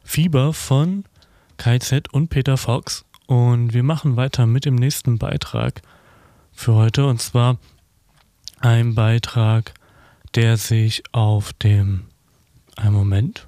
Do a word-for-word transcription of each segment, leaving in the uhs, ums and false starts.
Fieber von K Z und Peter Fox. Und wir machen weiter mit dem nächsten Beitrag für heute. Und zwar ein Beitrag, der sich auf dem... Einen Moment.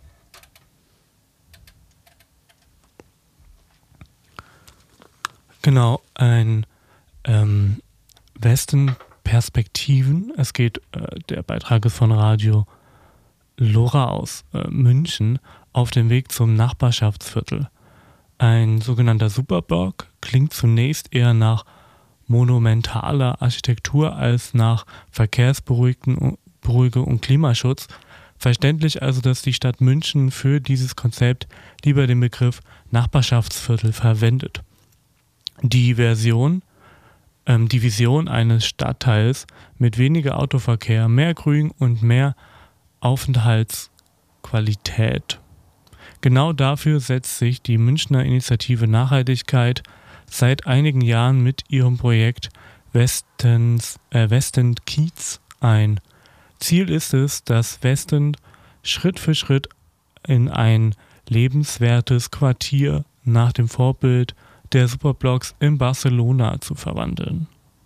Genau, ein ähm, Westen-Perspektiven. Es geht, äh, der Beitrag ist von Radio Lora aus äh, München auf dem Weg zum Nachbarschaftsviertel. Ein sogenannter Superblock klingt zunächst eher nach monumentaler Architektur als nach Verkehrsberuhigung und Klimaschutz. Verständlich also, dass die Stadt München für dieses Konzept lieber den Begriff Nachbarschaftsviertel verwendet. Die Version, ähm, die Vision eines Stadtteils mit weniger Autoverkehr, mehr Grün und mehr Aufenthaltsqualität. Genau dafür setzt sich die Münchner Initiative Nachhaltigkeit seit einigen Jahren mit ihrem Projekt Westens, äh, Westend Kiez ein. Ziel ist es, das Westend Schritt für Schritt in ein lebenswertes Quartier nach dem Vorbild der Superblocks in Barcelona zu verwandeln.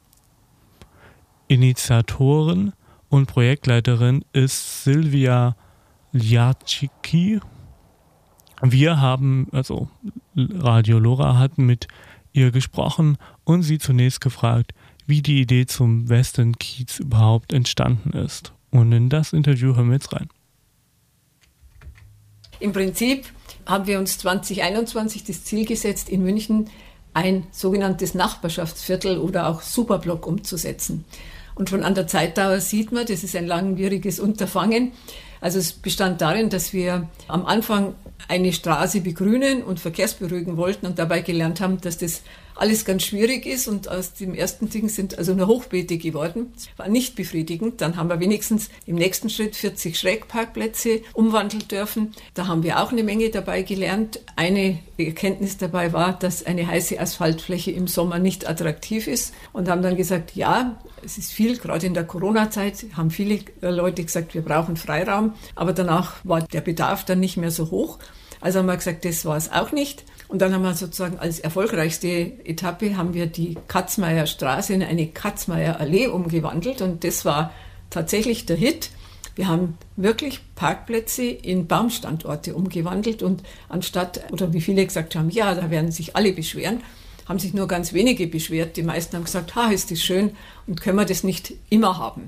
Initiatorin und Projektleiterin ist Silvia Liacicki. Wir haben, also Radio Lora hat mit ihr gesprochen und sie zunächst gefragt, wie die Idee zum Westend Kiez überhaupt entstanden ist. Und in das Interview hören wir jetzt rein. Im Prinzip haben wir uns zwanzig einundzwanzig das Ziel gesetzt, in München ein sogenanntes Nachbarschaftsviertel oder auch Superblock umzusetzen. Und schon an der Zeitdauer sieht man, das ist ein langwieriges Unterfangen. Also es bestand darin, dass wir am Anfang eine Straße begrünen und verkehrsberuhigen wollten und dabei gelernt haben, dass das alles ganz schwierig ist und aus dem ersten Ding sind also nur Hochbeete geworden. Das war nicht befriedigend. Dann haben wir wenigstens im nächsten Schritt vierzig Schrägparkplätze umwandeln dürfen. Da haben wir auch eine Menge dabei gelernt. Eine Erkenntnis dabei war, dass eine heiße Asphaltfläche im Sommer nicht attraktiv ist und haben dann gesagt, ja, es ist viel, gerade in der Corona-Zeit haben viele Leute gesagt, wir brauchen Freiraum, aber danach war der Bedarf dann nicht mehr so hoch. Also haben wir gesagt, das war es auch nicht. Und dann haben wir sozusagen als erfolgreichste Etappe haben wir die Katzmeier Straße in eine Katzmeier Allee umgewandelt und das war tatsächlich der Hit. Wir haben wirklich Parkplätze in Baumstandorte umgewandelt und anstatt, oder wie viele gesagt haben, ja, da werden sich alle beschweren, haben sich nur ganz wenige beschwert. Die meisten haben gesagt, ha, ist das schön und können wir das nicht immer haben.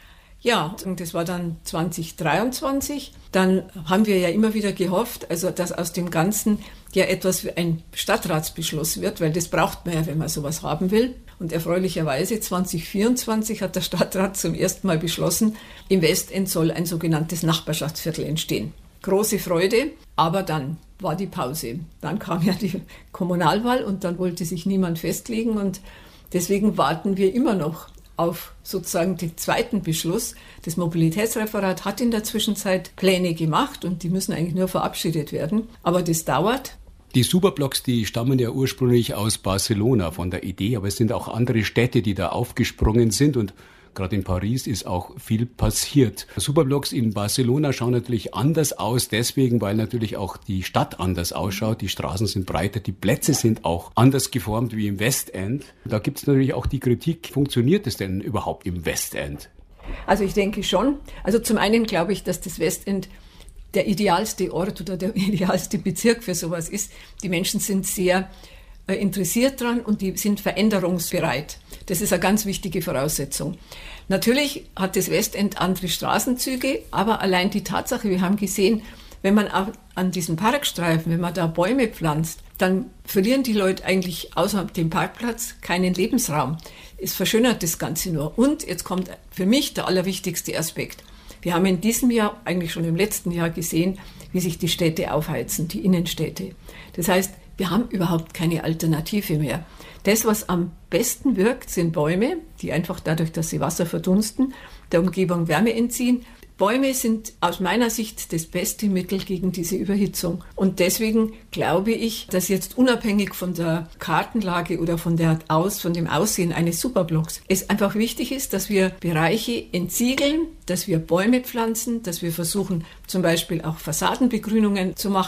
Ja, das war dann zwanzig dreiundzwanzig. Dann haben wir ja immer wieder gehofft, also dass aus dem Ganzen ja etwas wie ein Stadtratsbeschluss wird, weil das braucht man ja, wenn man sowas haben will. Und erfreulicherweise zwanzig vierundzwanzig hat der Stadtrat zum ersten Mal beschlossen, im Westend soll ein sogenanntes Nachbarschaftsviertel entstehen. Große Freude, aber dann war die Pause. Dann kam ja die Kommunalwahl und dann wollte sich niemand festlegen und deswegen warten wir immer noch auf sozusagen den zweiten Beschluss. Das Mobilitätsreferat hat in der Zwischenzeit Pläne gemacht und die müssen eigentlich nur verabschiedet werden. Aber das dauert. Die Superblocks, die stammen ja ursprünglich aus Barcelona von der Idee, aber es sind auch andere Städte, die da aufgesprungen sind und gerade in Paris ist auch viel passiert. Superblocks in Barcelona schauen natürlich anders aus, deswegen, weil natürlich auch die Stadt anders ausschaut. Die Straßen sind breiter, die Plätze sind auch anders geformt wie im Westend. Da gibt es natürlich auch die Kritik, funktioniert es denn überhaupt im Westend? Also ich denke schon. Also zum einen glaube ich, dass das Westend der idealste Ort oder der idealste Bezirk für sowas ist. Die Menschen sind sehr interessiert dran und die sind veränderungsbereit. Das ist eine ganz wichtige Voraussetzung. Natürlich hat das Westend andere Straßenzüge, aber allein die Tatsache, wir haben gesehen, wenn man auch an diesen Parkstreifen, wenn man da Bäume pflanzt, dann verlieren die Leute eigentlich außer dem Parkplatz keinen Lebensraum. Es verschönert das Ganze nur. Und jetzt kommt für mich der allerwichtigste Aspekt. Wir haben in diesem Jahr, eigentlich schon im letzten Jahr gesehen, wie sich die Städte aufheizen, die Innenstädte. Das heißt, wir haben überhaupt keine Alternative mehr. Das, was am besten wirkt, sind Bäume, die einfach dadurch, dass sie Wasser verdunsten, der Umgebung Wärme entziehen. Bäume sind aus meiner Sicht das beste Mittel gegen diese Überhitzung. Und deswegen glaube ich, dass jetzt unabhängig von der Kartenlage oder von der Aus, von dem Aussehen eines Superblocks es einfach wichtig ist, dass wir Bereiche entsiegeln, dass wir Bäume pflanzen, dass wir versuchen, zum Beispiel auch Fassadenbegrünungen zu machen.